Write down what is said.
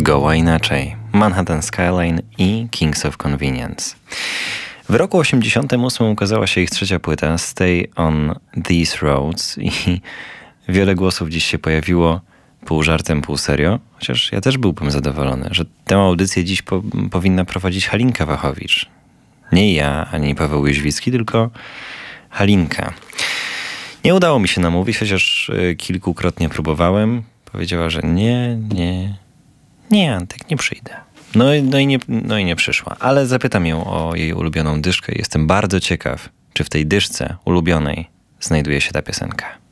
Zgoła inaczej. Manhattan Skyline i Kings of Convenience. W roku 1988 ukazała się ich trzecia płyta Stay on These Roads i wiele głosów dziś się pojawiło pół żartem, pół serio, chociaż ja też byłbym zadowolony, że tę audycję dziś powinna prowadzić Halinka Wachowicz. Nie ja, ani Paweł Jóźwicki, tylko Halinka. Nie udało mi się namówić, chociaż kilkukrotnie próbowałem. Powiedziała, że nie, Antek, nie przyjdę. No i nie przyszła. Ale zapytam ją o jej ulubioną dyszkę i jestem bardzo ciekaw, czy w tej dyszce ulubionej znajduje się ta piosenka.